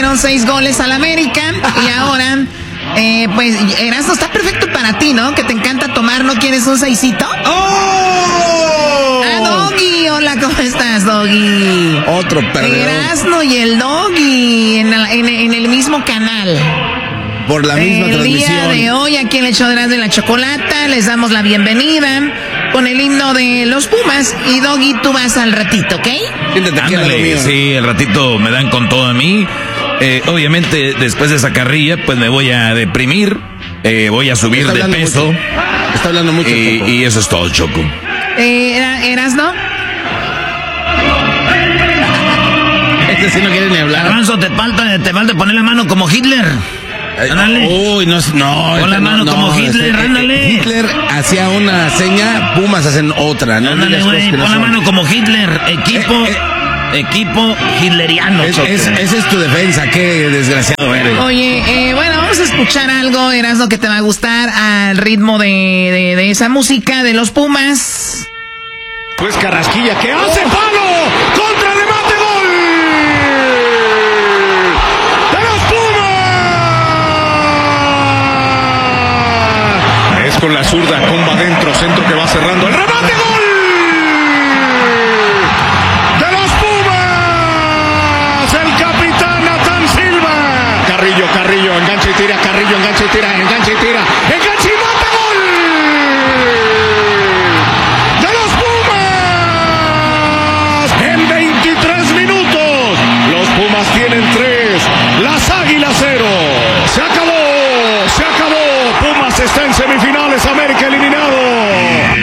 metieron 6 goles al América y ahora, pues, Erasmo, está perfecto para ti, ¿no? Que te encanta tomar, ¿no quieres un seisito? ¡Oh! Doggy, hola, ¿cómo estás, Doggy? Otro perdedor. Erasmo y el Doggy en el mismo canal. Por la misma transmisión. El día de hoy, aquí en el show de Erasmo y la Chocolata, les damos la bienvenida con el himno de los Pumas. Y Doggy, tú vas al ratito, ¿ok? Ándale, sí, el ratito me dan con todo a mí. Obviamente, después de esa carrilla, pues me voy a deprimir. Voy a subir de peso. Mucho. Está hablando mucho. Y eso es todo, Choco. ¿Erasmo? Este sí no quiere ni hablar. Garbanzo, te falta poner la mano como Hitler. Ándale. Uy, no. Pon la mano como Hitler, ándale. Hitler hacía una seña, Pumas hacen otra. No, ándale, güey, pon la mano como Hitler. Equipo hitleriano. Esa es tu defensa, qué desgraciado eres. Oye, bueno, vamos a escuchar algo, Erasmo, que te va a gustar al ritmo de esa música de los Pumas. Pues Carrasquilla, ¿qué hace? ¡Palo! ¡Contra remate! ¡Gol! ¡De los Pumas! Es con la zurda, comba adentro, centro que va cerrando. ¡El remate! ¡Gol! ¡De los Pumas! ¡El capitán Natán Silva! Carrillo, engancha y tira, Carrillo, engancha y tira.